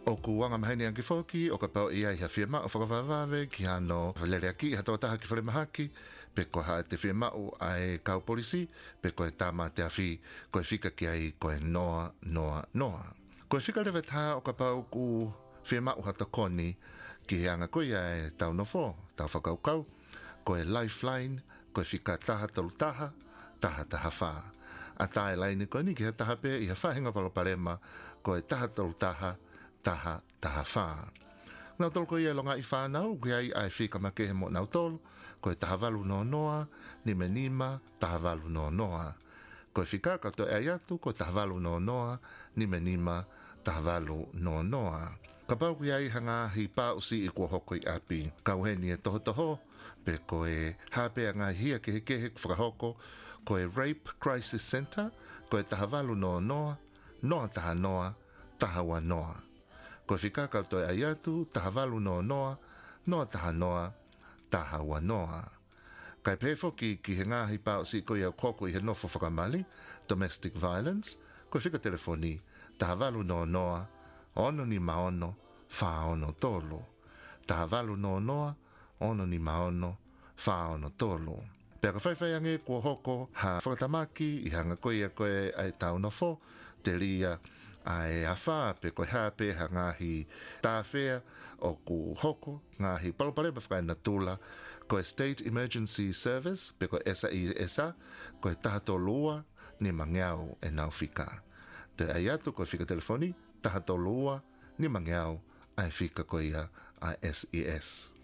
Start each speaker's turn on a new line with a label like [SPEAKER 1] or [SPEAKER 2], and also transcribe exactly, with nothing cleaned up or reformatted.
[SPEAKER 1] O kuanga mahani anki foki, o ka pau ia i ha whiama o whakawawave ki hano whalere aki, ha toa taha ki whare mahaki, pe ko ha te whiama o ai kau polisi, pe ko e tāma te awhi, ko e whika ki ai ko e noa, noa, noa. Ko e whika lewe taha o ka pau ku whiama o hata koni, ki he anga koe e tau nofo, tau whakaukau, ko e lifeline, ko e whika taha talu taha, taha taha wha. A tae laini koe ni ki ha taha pe i ha whahinga paloparema, ko e taha talu taha, taha, taha wha. Nau tolu ko ia longa i whanau, ki ai ai whika make he mo nau tolu, ko e taha walu no noa, ni me nima, taha walu no noa. Ko e whika ka to e atu, ko taha walu no noa, ni me nima, taha walu no noa. Ka pau ki ai hanga hi pā usi i kua hoko i api, kau he ni e toho toho, pe ko e hape a ngā hia ke he kehe whakahoko, ko e Rape Crisis Center, ko e taha walu no noa, noa taha noa, taha wa noa. Ko e whika koutou ai atu, taha walu no noa, noa taha noa, taha wa noa. Kai pēwho ki, ki he ngāhi pāo si ko i au koko i he nofo whakamali, domestic violence, ko e whika telefoni, taha walu no noa, ono ni maono, whaono tolo. Taha walu no noa, ono ni maono, whaono tolo. Pea ka whaiwhai ange kua hoko ha whakatamaki i hanga koe a koe ai tau nofo, te ria ai a wha pe koe hape ha ngahi tāwhea o ku hoko, ngahi palopareba whakai na tūla, koe State Emergency Service, pe koe S A I S A, koe tahato lua ni mangiau e nau whika. Te ai atu koe whika telefoni, tahato lua ni mangiau ai whika koe ia a S E S.